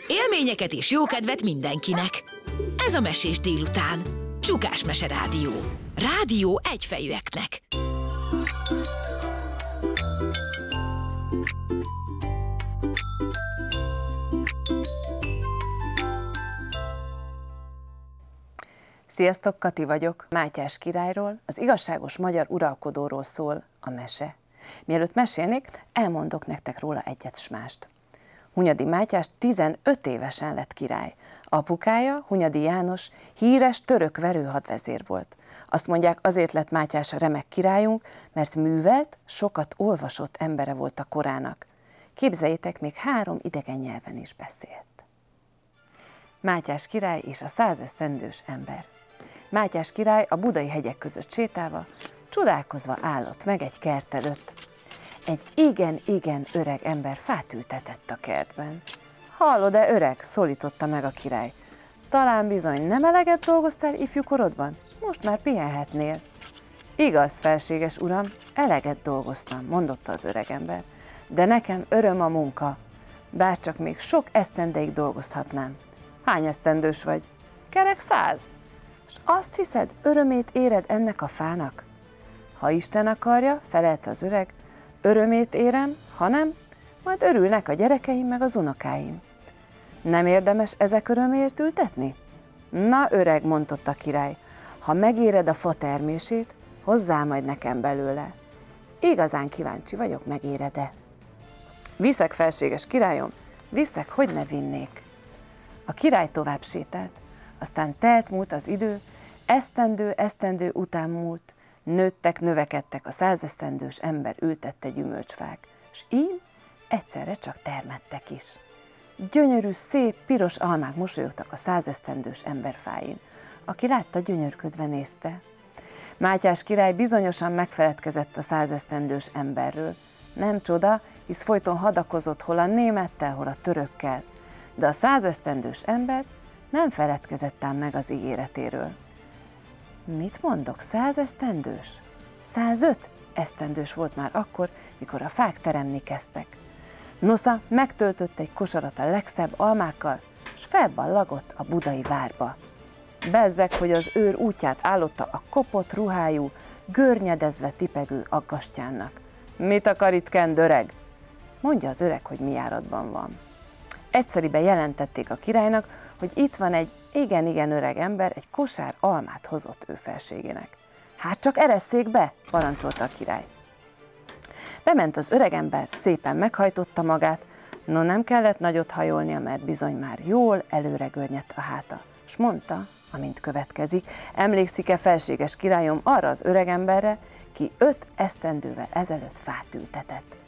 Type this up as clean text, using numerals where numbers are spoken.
Élményeket és jókedvet mindenkinek. Ez a Mesés délután. Csukás Mese Rádió. Rádió egyfejűeknek. Sziasztok, Kati vagyok. Mátyás királyról, az igazságos magyar uralkodóról szól a mese. Mielőtt mesélnék, elmondok nektek róla egyet s mást. Hunyadi Mátyás 15 évesen lett király. Apukája, Hunyadi János, híres török verőhadvezér volt. Azt mondják, azért lett Mátyás remek királyunk, mert művelt, sokat olvasott embere volt a korának. Képzeljétek, még 3 idegen nyelven is beszélt. Mátyás király és a 100 esztendős ember. Mátyás király a budai hegyek között sétálva, csodálkozva állott meg egy kert előtt. Egy igen öreg ember fát ültetett a kertben. Hallod-e, öreg? Szólította meg a király. Talán bizony nem eleget dolgoztál ifjú korodban? Most már pihenhetnél. Igaz, felséges uram, eleget dolgoztam, mondotta az öreg ember. De nekem öröm a munka, bárcsak még sok esztendeig dolgozhatnám. Hány esztendős vagy? Kerek 100. És azt hiszed, örömét éred ennek a fának? Ha Isten akarja, felelte az öreg, örömét érem, ha nem, majd örülnek a gyerekeim meg az unokáim. Nem érdemes ezek örömért ültetni? Na öreg, mondott a király, ha megéred a fa termését, hozzá majd nekem belőle. Igazán kíváncsi vagyok, megéred-e? Viszek, felséges királyom, viszek, hogy ne vinnék. A király tovább sétált, aztán telt-múlt az idő, esztendő után múlt, nőttek, növekedtek, a 100 esztendős ember ültette gyümölcsfák, s így egyszerre csak termettek is. Gyönyörű, szép, piros almák mosolyogtak a 100 esztendős ember fáin. Aki látta, gyönyörködve nézte. Mátyás király bizonyosan megfeledkezett a 100 esztendős emberről. Nem csoda, hisz folyton hadakozott hol a némettel, hol a törökkel. De a 100 esztendős ember nem feledkezett ám meg az ígéretéről. Mit mondok, 100 esztendős? 105 esztendős volt már akkor, mikor a fák teremni kezdtek. Nosza megtöltött egy kosarat a legszebb almákkal, s felballagott a budai várba. Bezzeg, hogy az őr útját állotta a kopott ruhájú, görnyedezve tipegő aggastyánnak. Mit akar itt kend, öreg? Mondja az öreg, hogy mi járatban van. Egyszeriben jelentették a királynak, hogy itt van egy igen öreg ember, egy kosár almát hozott ő felségének. Hát csak eresszék be, parancsolta a király. Bement az öreg ember, szépen meghajtotta magát, no nem kellett nagyot hajolnia, mert bizony már jól előre görnyedt a háta. S mondta, amint következik, emlékszik-e, felséges királyom, arra az öreg emberre, ki 5 esztendővel ezelőtt fát ültetett.